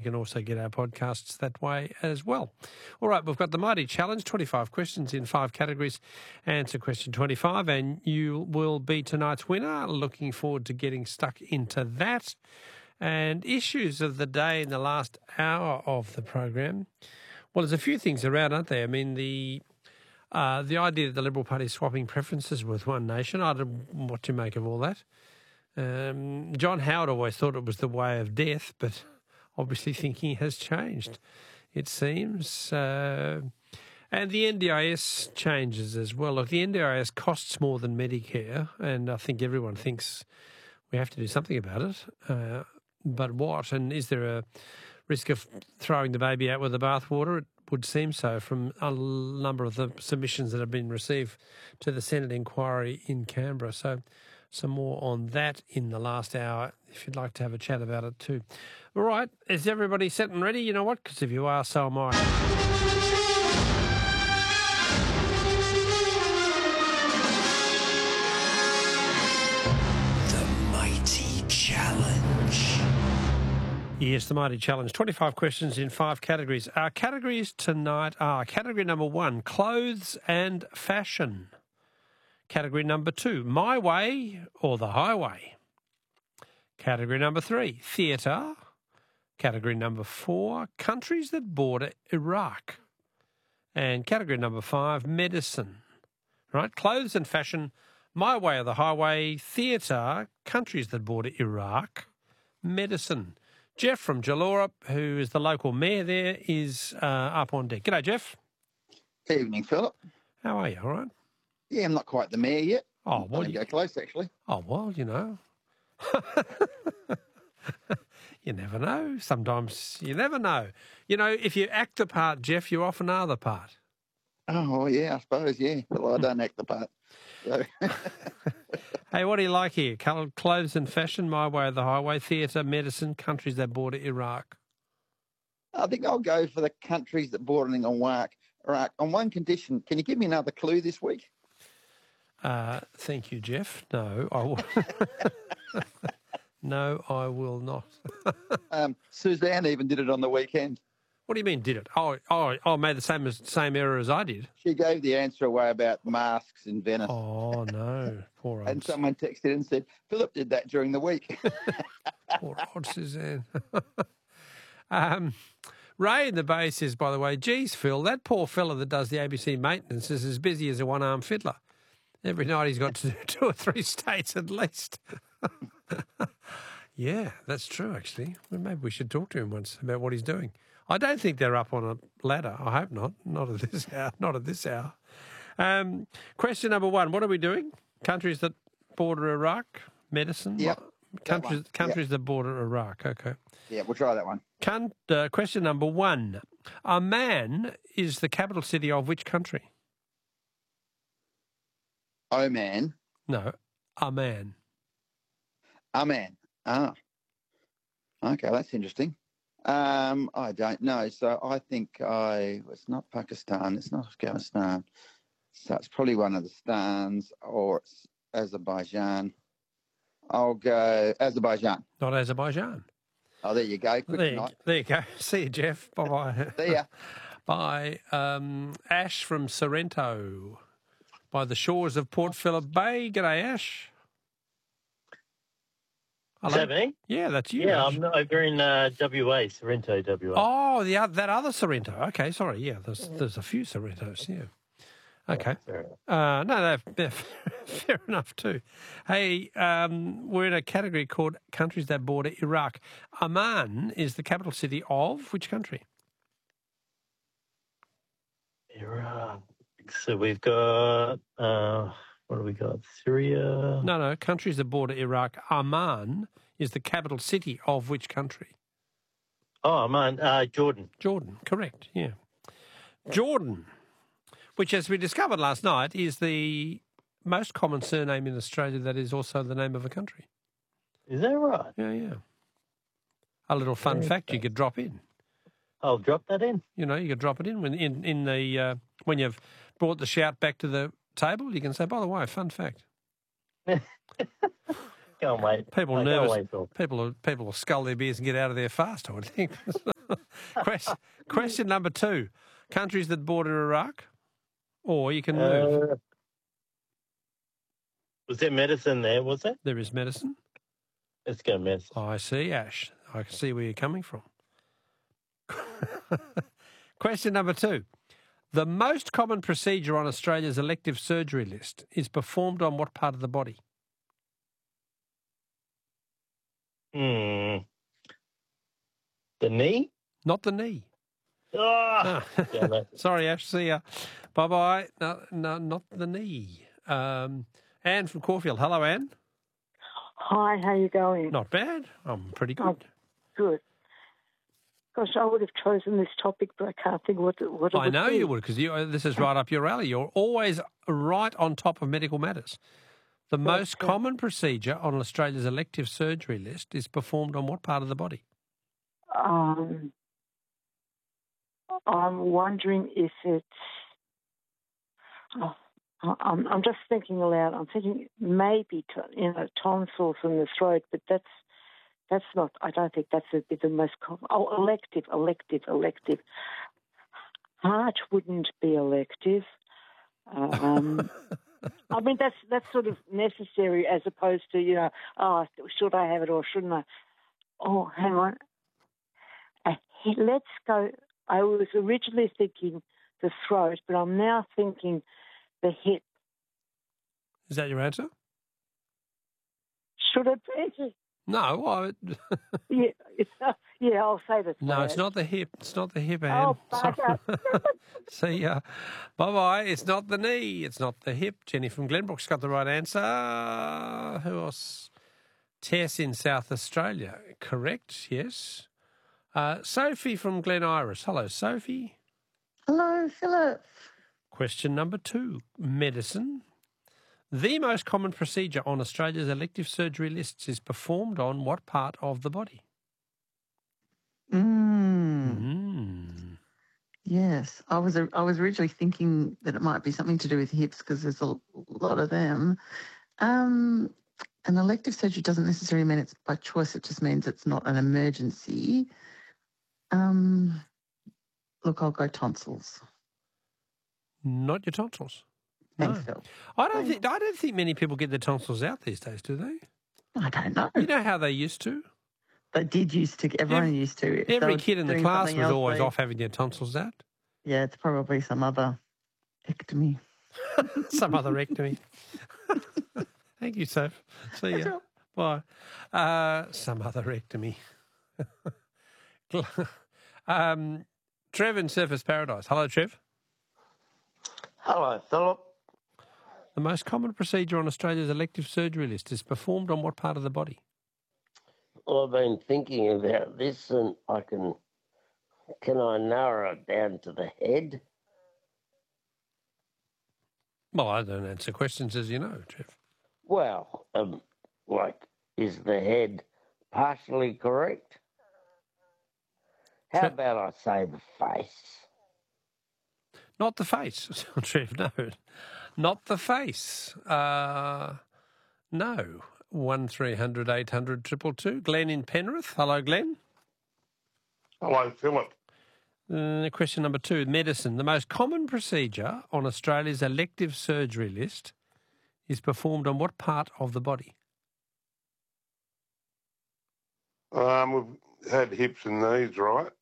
can also get our podcasts that way as well. All right, we've got the Mighty Challenge, 25 questions in 5 categories. Answer question 25 and you will be tonight's winner. Looking forward to getting stuck into that. And issues of the day in the last hour of the program. Well, there's a few things around, aren't there? I mean, the idea that the Liberal Party is swapping preferences with One Nation, I don't know what to make of all that. John Howard always thought it was the way of death, but obviously thinking has changed, it seems. And the NDIS changes as well. Look, the NDIS costs more than Medicare, and I think everyone thinks we have to do something about it. But what? And is there a risk of throwing the baby out with the bathwater? It would seem so from a number of the submissions that have been received to the Senate inquiry in Canberra. So some more on that in the last hour, if you'd like to have a chat about it too. All right, is everybody set and ready? You know what? Because if you are, so am I. The Mighty Challenge. Yes, the Mighty Challenge. 25 questions in 5 categories. Our categories tonight are category number 1, clothes and fashion. Category number 2, my way or the highway. Category number 3, theatre. Category number 4, countries that border Iraq. And category number 5, medicine. Right, clothes and fashion, my way or the highway, theatre, countries that border Iraq, medicine. Jeff from Jalora, who is the local mayor there, is up on deck. G'day, Jeff. Evening, Philip. How are you? All right? Yeah, I'm not quite the mayor yet. Oh, well, I'm go close, actually. Oh, well, you know. You never know. Sometimes you never know. You know, if you act the part, Jeff, you often are the part. Oh, yeah, I suppose, yeah. Well, I don't act the part. So. Hey, what do you like here? Coloured clothes and fashion, my way or the highway, theatre, medicine, countries that border Iraq. I think I'll go for the countries that border Iraq. On one condition, can you give me another clue this week? Thank you, Jeff. No, I will. No, I will not. Suzanne even did it on the weekend. What do you mean, did it? Oh, made the same error as I did. She gave the answer away about masks in Venice. Oh, no. Poor old. And someone texted and said, Philip did that during the week. Poor old Suzanne. Ray in the Bay says, by the way, geez, Phil, that poor fella that does the ABC maintenance is as busy as a one-armed fiddler. Every night he's got to do 2 or 3 states at least. Yeah, that's true, actually. Well, maybe we should talk to him once about what he's doing. I don't think they're up on a ladder. I hope not. Not at this hour. Not at this hour. Question number 1. What are we doing? Countries that border Iraq? Medicine? Yep. Countries that border Iraq. Okay. Yeah, we'll try that one. Question number 1. Amman is the capital city of which country? Oman. No, Amman. Amman. Ah. Okay, that's interesting. I don't know. So I think it's not Pakistan, it's not Afghanistan. So it's probably one of the Stans or it's Azerbaijan. I'll go Azerbaijan. Not Azerbaijan. Oh, there you go. There you go. See you, Jeff. Bye-bye. See ya. Bye. Ash from Sorrento by the shores of Port Phillip Bay. G'day, Ash. Hello. Is that me? Yeah, that's you. Yeah, Ash. I'm over in WA, Sorrento, WA. Oh, that other Sorrento. Okay, sorry. Yeah, there's a few Sorrentos. Yeah. Okay. No, fair enough too. Hey, we're in a category called countries that border Iraq. Amman is the capital city of which country? Iraq. So we've got, what do we got? Syria? No, countries that border Iraq. Amman is the capital city of which country? Oh, Amman, Jordan. Jordan, correct, yeah. Jordan, which, as we discovered last night, is the most common surname in Australia that is also the name of a country. Is that right? Yeah. A little fun fact you could drop in. I'll drop that in. You know, you could drop it in when when you've brought the shout back to the table. You can say, by the way, fun fact. Can't wait. People nervous. People will scull their beers and get out of there fast, I would think. Question number 2. Countries that border Iraq? Or you can move. Was there medicine there, was there? There is medicine. Let's go medicine. I see, Ash. I can see where you're coming from. Question number 2. The most common procedure on Australia's elective surgery list is performed on what part of the body? The knee? Not the knee. Oh, damn it. Sorry, Ash. See ya. Bye-bye. No, not the knee. Anne from Caulfield. Hello, Anne. Hi, how you going? Not bad. I'm pretty good. Oh, good. Gosh, I would have chosen this topic, but I can't think what it would I know be. you would, because this is right up your alley. You're always right on top of medical matters. The most common procedure on Australia's elective surgery list is performed on what part of the body? I'm wondering if it's... I'm just thinking aloud. I'm thinking maybe tonsils in the throat, but that's not. I don't think that's the most common. Oh, elective. Heart wouldn't be elective. I mean, that's sort of necessary as opposed to should I have it or shouldn't I? Oh, hang on. Let's go. I was originally thinking the throat, but I'm now thinking the hip. Is that your answer? Should it be? No. Yeah, I'll say that. No, it's not the hip. It's not the hip, Anne. Oh, bugger. See ya. Bye-bye. It's not the knee. It's not the hip. Jenny from Glenbrook's got the right answer. Who else? Tess in South Australia. Correct, yes. Sophie from Glen Iris. Hello, Sophie. Hello, Philip. Question number 2. Medicine. The most common procedure on Australia's elective surgery lists is performed on what part of the body? Yes, I was originally thinking that it might be something to do with hips because there's a lot of them. An elective surgery doesn't necessarily mean it's by choice. It just means it's not an emergency. Look, I'll go tonsils. Not your tonsils. Thanks, No. Phil. I don't think many people get their tonsils out these days, do they? I don't know. You know how they used to? They did used to. Everyone used to. If they Every were kid in the doing class something was else, always off having their tonsils out. Yeah, it's probably some other ectomy. Some other ectomy. Thank you, Soph. See ya. Bye. Some other ectomy. Trev in Surfers Paradise. Hello, Trev. Hello, Philip. The most common procedure on Australia's elective surgery list is performed on what part of the body? Well, I've been thinking about this, and can I narrow it down to the head? Well, I don't answer questions, as you know, Trev. Well, is the head partially correct? How about I say the face? Not the face, Trev, no. Not the face. No. 1300 800 222. Glenn in Penrith. Hello, Glenn. Hello, Philip. Question number 2. Medicine. The most common procedure on Australia's elective surgery list is performed on what part of the body? We've had hips and knees, right?